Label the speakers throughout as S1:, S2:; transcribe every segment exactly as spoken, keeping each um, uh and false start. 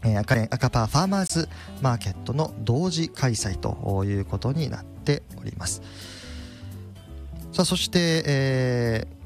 S1: えー、赤レン赤パーファーマーズマーケットの同時開催ということになっております。さあそして、えー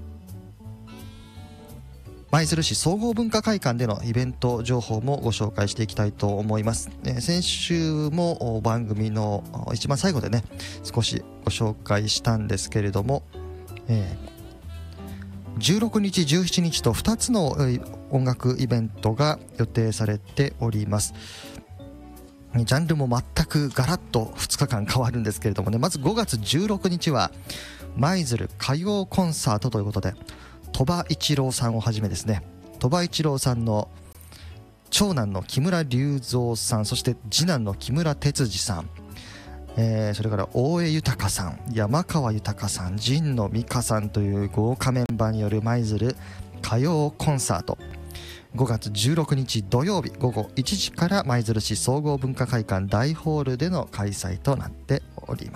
S1: 舞鶴市総合文化会館でのイベント情報もご紹介していきたいと思います。えー、先週も番組の一番最後でね少しご紹介したんですけれども、えー、じゅうろくにちじゅうしちにちとふたつの音楽イベントが予定されております。ジャンルも全くガラッとふつかかん変わるんですけれどもね、まずごがつじゅうろくにちは舞鶴歌謡コンサートということで、鳥羽一郎さんをはじめですね、鳥羽一郎さんの長男の木村隆三さん、そして次男の木村哲司さん、えー、それから大江豊さん、山川豊さん、神野美香さんという豪華メンバーによる舞鶴歌謡コンサート、ごがつじゅうろくにち土曜日ごごいちじから舞鶴市総合文化会館大ホールでの開催となっております。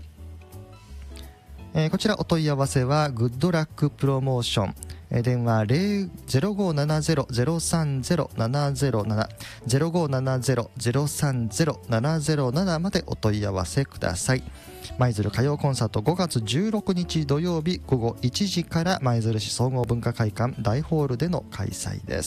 S1: えー、こちらお問い合わせはグッドラックプロモーション、えー、電話 ゼロごーななゼロ ゼロさんゼロ ななゼロなな ゼロごーななゼロ ゼロさんゼロ ななゼロななまでお問い合わせください。舞鶴歌謡コンサートごがつじゅうろくにち土曜日ごごいちじから舞鶴市総合文化会館大ホールでの開催です。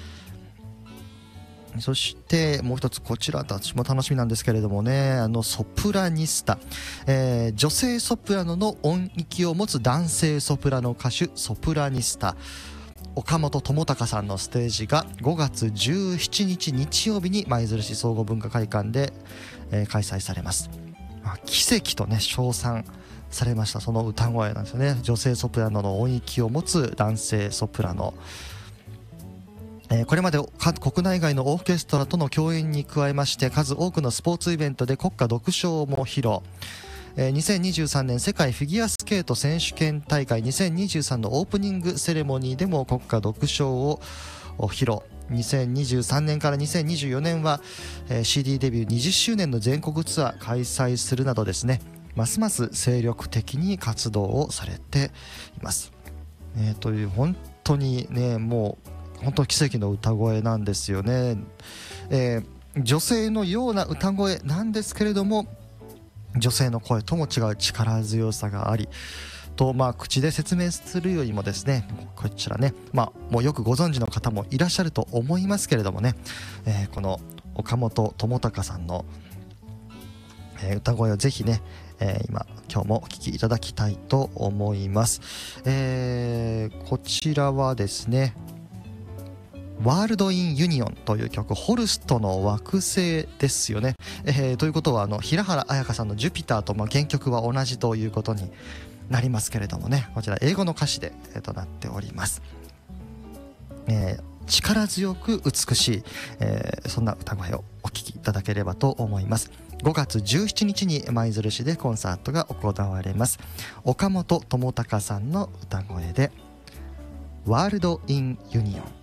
S1: そしてもう一つ、こちら私も楽しみなんですけれどもね、あのソプラニスタ、えー、女性ソプラノの音域を持つ男性ソプラノ歌手ソプラニスタ岡本智隆さんのステージがごがつじゅうしちにち日曜日に舞鶴市総合文化会館で、えー、開催されます。まあ、奇跡とね称賛されましたその歌声なんですよね。女性ソプラノの音域を持つ男性ソプラノ、これまで国内外のオーケストラとの共演に加えまして数多くのスポーツイベントで国歌独唱も披露。にせんにじゅうさんねん世界フィギュアスケート選手権大会にせんにじゅうさんのオープニングセレモニーでも国歌独唱を披露。にせんにじゅうさんねんからにせんにじゅうよねんは シーディー デビューにじゅっしゅうねんの全国ツアー開催するなどですね、ますます精力的に活動をされています。えー、という本当にねもう本当奇跡の歌声なんですよね。えー、女性のような歌声なんですけれども女性の声とも違う力強さがありと、まあ、口で説明するよりもですねこちらね、まあ、もうよくご存知の方もいらっしゃると思いますけれどもね、えー、この岡本智隆さんの、えー、歌声をぜひね、えー、今今日もお聴きいただきたいと思います。えー、こちらはですねワールド・イン・ユニオンという曲、ホルストの惑星ですよね。えー、ということはあの平原綾香さんのジュピターとまあ原曲は同じということになりますけれどもね、こちら英語の歌詞で、えー、となっております。えー、力強く美しい、えー、そんな歌声をお聴きいただければと思います。ごがつじゅうしちにちに舞鶴市でコンサートが行われます。岡本智隆さんの歌声でワールド・イン・ユニオン。